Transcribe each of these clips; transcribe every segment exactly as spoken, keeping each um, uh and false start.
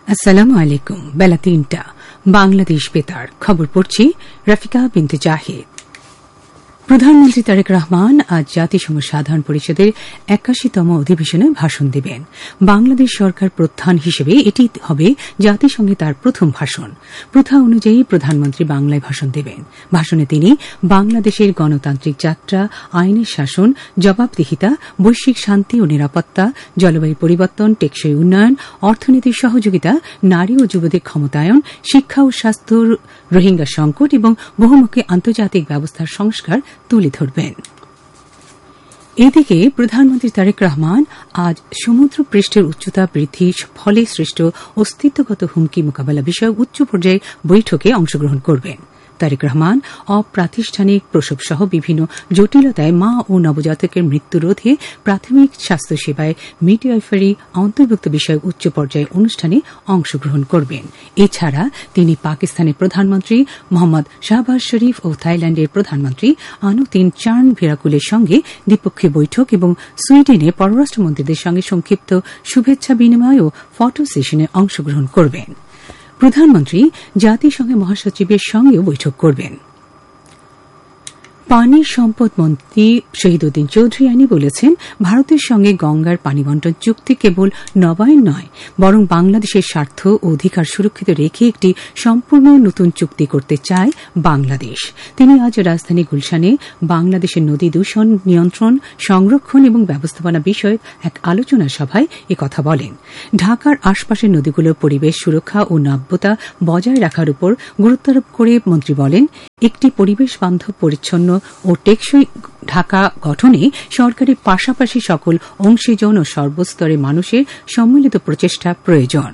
আসসালামু আলাইকুম। বেলা তিনটা বাংলাদেশ বেতার খবর পড়ছি রাফিকা বিনতে জাহিদ। প্রধানমন্ত্রী তারেক রহমান আজ জাতিসংঘ সাধারণ পরিষদের একাশিতম অধিবেশনে ভাষণ দেবেন। বাংলাদেশ সরকার প্রধান হিসেবে এটি হবে জাতিসংঘে তার প্রথম ভাষণ। প্রথা অনুযায়ী প্রধানমন্ত্রী বাংলায় ভাষণ দেবেন। ভাষণে তিনি বাংলাদেশের গণতান্ত্রিক যাত্রা, আইনের শাসন, জবাবদিহিতা, বৈশ্বিক শান্তি ও নিরাপত্তা, জলবায়ু পরিবর্তন, টেকসই উন্নয়ন, অর্থনীতির সহযোগিতা, নারী ও যুবদের ক্ষমতায়ন, শিক্ষা ও স্বাস্থ্য, রোহিঙ্গা সংকট এবং বহুমুখী আন্তর্জাতিক ব্যবস্থার সংস্কার তুলে ধরবেন। এদিকে প্রধানমন্ত্রী তারেক রহমান আজ সমুদ্র পৃষ্ঠের উচ্চতা বৃদ্ধির ফলে সৃষ্ট অস্তিত্বগত হুমকি মোকাবেলা বিষয়ক উচ্চ পর্যায়ের বৈঠকে অংশগ্রহণ করবেন। তারেক রহমান অপ্রাতিষ্ঠানিক প্রসবসহ বিভিন্ন জটিলতায় মা ও নবজাতকের মৃত্যু রোধে প্রাথমিক স্বাস্থ্যসেবায় মিডওয়াইফারি অন্তর্ভুক্ত বিষয়ক উচ্চ পর্যায়ের অনুষ্ঠানে অংশগ্রহণ করবেন। এছাড়া তিনি পাকিস্তানের প্রধানমন্ত্রী মোহাম্মদ শাহবাজ শরীফ ও থাইল্যান্ডের প্রধানমন্ত্রী আনুতিন চান ভিরাকুলের সঙ্গে দ্বিপক্ষীয় বৈঠক এবং সুইডেনে পররাষ্ট্রমন্ত্রীদের সঙ্গে সংক্ষিপ্ত শুভেচ্ছা বিনিময় ও ফটো সেশনে অংশগ্রহণ করবেন। প্রধানমন্ত্রী জাতিসংঘের মহাসচিবের সঙ্গেও বৈঠক করবেন। পানি সম্পদ মন্ত্রী শহীদউদ্দিন চৌধুরানী বলেছেন, ভারতের সঙ্গে গঙ্গার পানি বন্টন চুক্তি কেবল নবায়ন নয়, বরং বাংলাদেশের স্বার্থ ও অধিকার সুরক্ষিত রেখে একটি সম্পূর্ণ নতুন চুক্তি করতে চায় বাংলাদেশ। তিনি আজ রাজধানী গুলশানে বাংলাদেশের নদী দূষণ নিয়ন্ত্রণ, সংরক্ষণ এবং ব্যবস্থাপনা বিষয়ক এক আলোচনা সভায় একথা বলেন। ঢাকার আশপাশের নদীগুলোর পরিবেশ সুরক্ষা ও নাব্যতা বজায় রাখার উপর গুরুত্বারোপ করে মন্ত্রী বলেন, একটি পরিবেশ বান্ধব, পরিচ্ছন্ন ও টেকসই ঢাকা গঠনে সরকারের পাশাপাশি সকল অংশীজন ও সর্বস্তরের মানুষের সম্মিলিত প্রচেষ্টা প্রয়োজন।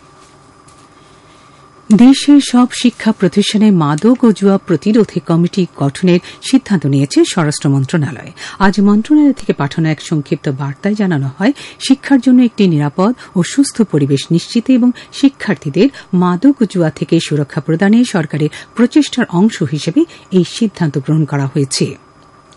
দেশের সব শিক্ষা প্রতিষ্ঠানে মাদক ও জুয়া প্রতিরোধে কমিটি গঠনের সিদ্ধান্ত নিয়েছে স্বরাষ্ট্র মন্ত্রণালয়। আজ মন্ত্রণালয় থেকে পাঠানো এক সংক্ষিপ্ত বার্তায় জানানো হয়, শিক্ষার জন্য একটি নিরাপদ ও সুস্থ পরিবেশ নিশ্চিতে এবং শিক্ষার্থীদের মাদক ও জুয়া থেকে সুরক্ষা প্রদানে সরকারের প্রচেষ্টার অংশ হিসেবে এই সিদ্ধান্ত গ্রহণ করা হয়েছে।